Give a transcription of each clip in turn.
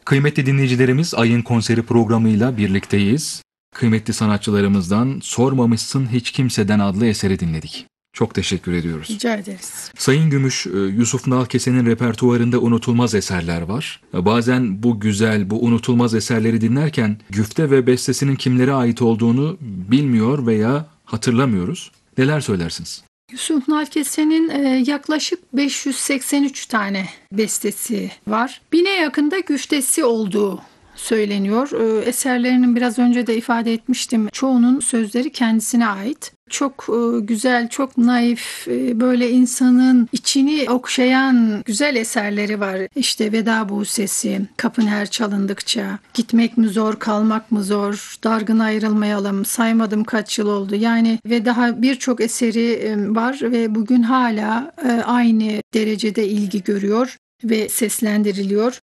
Kıymetli dinleyicilerimiz, Ayın Konseri programıyla birlikteyiz. Kıymetli sanatçılarımızdan Sormamışsın Hiç Kimseden adlı eseri dinledik. Çok teşekkür ediyoruz. Rica ederiz. Sayın Gümüş, Yusuf Nalkese'nin repertuarında unutulmaz eserler var. Bazen bu güzel, bu unutulmaz eserleri dinlerken güfte ve bestesinin kimlere ait olduğunu bilmiyor veya hatırlamıyoruz. Neler söylersiniz? Yusuf Nalkese'nin yaklaşık 583 tane bestesi var. 1000'e yakında güftesi olduğu söyleniyor. Eserlerinin biraz önce de ifade etmiştim. Çoğunun sözleri kendisine ait. Çok güzel, çok naif, böyle insanın içini okşayan güzel eserleri var. İşte Veda Buğsesi, Kapın Her Çalındıkça, Gitmek mi zor, kalmak mı zor, Dargın ayrılmayalım, saymadım kaç yıl oldu. Yani ve daha birçok eseri var ve bugün hala aynı derecede ilgi görüyor ve seslendiriliyor.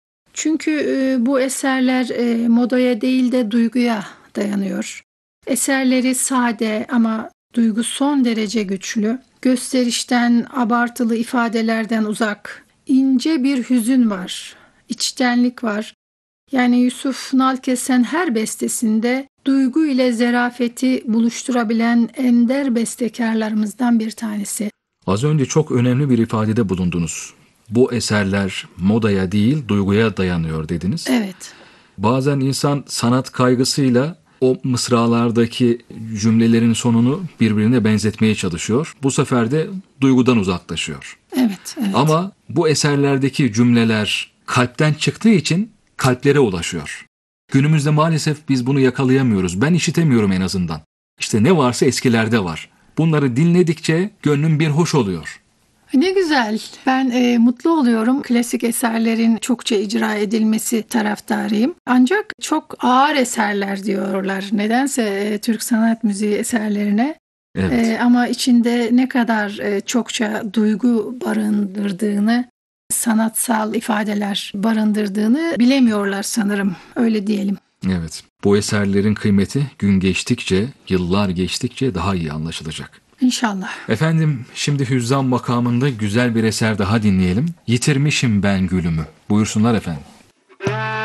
Çünkü bu eserler modaya değil de duyguya dayanıyor. Eserleri sade ama duygu son derece güçlü. Gösterişten, abartılı ifadelerden uzak. İnce bir hüzün var, içtenlik var. Yani Yusuf Nalkesen her bestesinde duygu ile zerafeti buluşturabilen ender bestekarlarımızdan bir tanesi. Az önce çok önemli bir ifadede bulundunuz. Bu eserler modaya değil, duyguya dayanıyor dediniz. Evet. Bazen insan sanat kaygısıyla o mısralardaki cümlelerin sonunu birbirine benzetmeye çalışıyor. Bu sefer de duygudan uzaklaşıyor. Evet. Ama bu eserlerdeki cümleler kalpten çıktığı için kalplere ulaşıyor. Günümüzde maalesef biz bunu yakalayamıyoruz. Ben işitemiyorum en azından. İşte ne varsa eskilerde var. Bunları dinledikçe gönlüm bir hoş oluyor. Ne güzel. Ben mutlu oluyorum. Klasik eserlerin çokça icra edilmesi taraftarıyım. Ancak çok ağır eserler diyorlar. Nedense Türk sanat müziği eserlerine. Evet. Ama içinde ne kadar çokça duygu barındırdığını, sanatsal ifadeler barındırdığını bilemiyorlar sanırım. Öyle diyelim. Evet. Bu eserlerin kıymeti gün geçtikçe, yıllar geçtikçe daha iyi anlaşılacak. İnşallah. Efendim, şimdi Hüzzam makamında güzel bir eser daha dinleyelim. Yitirmişim ben gülümü. Buyursunlar efendim.